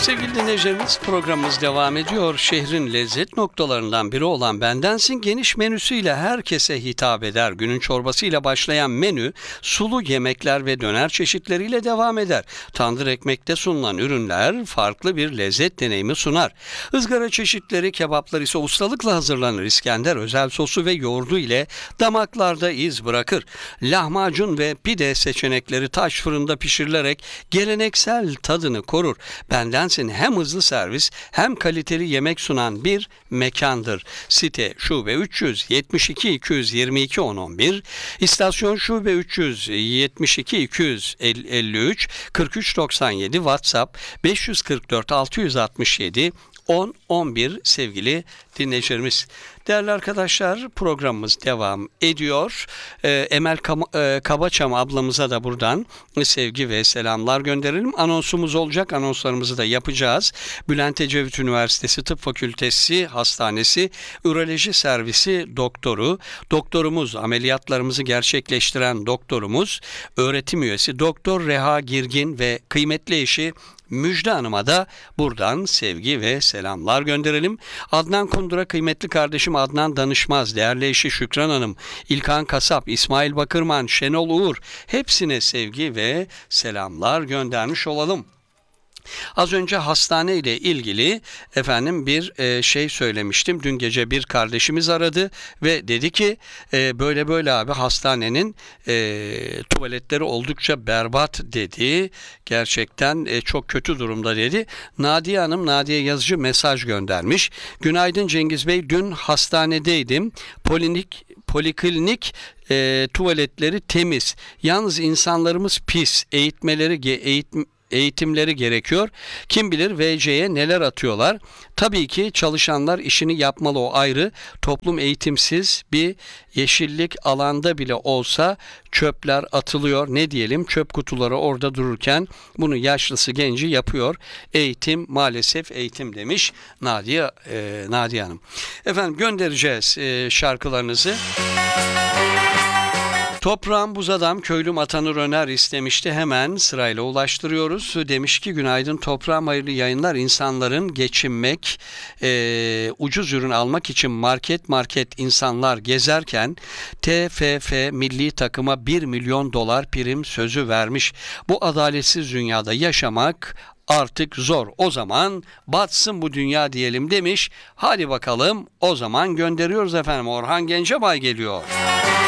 Sevgili dinleyicilerimiz, programımız devam ediyor. Şehrin lezzet noktalarından biri olan Bendensin geniş menüsüyle herkese hitap eder. Günün çorbasıyla başlayan menü sulu yemekler ve döner çeşitleriyle devam eder. Tandır ekmekte sunulan ürünler farklı bir lezzet deneyimi sunar. Izgara çeşitleri, kebaplar ise ustalıkla hazırlanır. İskender özel sosu ve yoğurdu ile damaklarda iz bırakır. Lahmacun ve pide seçenekleri taş fırında pişirilerek geleneksel tadını korur. Bendensin hem hızlı servis hem kaliteli yemek sunan bir mekandır. Site Şube 372 222 1011, İstasyon Şube 372 253 4397, WhatsApp 544 667 10-11 sevgili dinleyicilerimiz. Değerli arkadaşlar, programımız devam ediyor. Emel Kabaçam ablamıza da buradan sevgi ve selamlar gönderelim. Anonsumuz olacak. Anonslarımızı da yapacağız. Bülent Ecevit Üniversitesi Tıp Fakültesi Hastanesi Üroloji Servisi doktoru, doktorumuz, ameliyatlarımızı gerçekleştiren doktorumuz, öğretim üyesi Doktor Reha Girgin ve kıymetli eşi Müjde Hanım'a da buradan sevgi ve selamlar gönderelim. Adnan Kundura kıymetli kardeşim Adnan Danışmaz, değerli eşi Şükran Hanım, İlkan Kasap, İsmail Bakırman, Şenol Uğur, hepsine sevgi ve selamlar göndermiş olalım. Az önce hastane ile ilgili bir şey söylemiştim. Dün gece bir kardeşimiz aradı ve dedi ki böyle abi hastanenin tuvaletleri oldukça berbat dedi. Gerçekten çok kötü durumda dedi. Nadiye Hanım, Nadiye Yazıcı mesaj göndermiş. Günaydın Cengiz Bey, dün hastanedeydim. Poliklinik tuvaletleri temiz. Yalnız insanlarımız pis. Eğitimleri gerekiyor. Kim bilir VC'ye neler atıyorlar. Tabii ki çalışanlar işini yapmalı, o ayrı. Toplum eğitimsiz, bir yeşillik alanda bile olsa çöpler atılıyor. Ne diyelim, çöp kutuları orada dururken bunu yaşlısı genci yapıyor. Eğitim, maalesef eğitim demiş Nadiye Hanım. Efendim, göndereceğiz şarkılarınızı. Toprağım Buz Adam Köylüm Atanur Öner istemişti. Hemen sırayla ulaştırıyoruz. Demiş ki günaydın toprağım, hayırlı yayınlar. İnsanların geçinmek, ucuz ürün almak için market insanlar gezerken TFF milli takıma 1 milyon dolar prim sözü vermiş. Bu adaletsiz dünyada yaşamak artık zor. O zaman batsın bu dünya diyelim demiş. Hadi bakalım, o zaman gönderiyoruz efendim. Orhan Gencebay geliyor.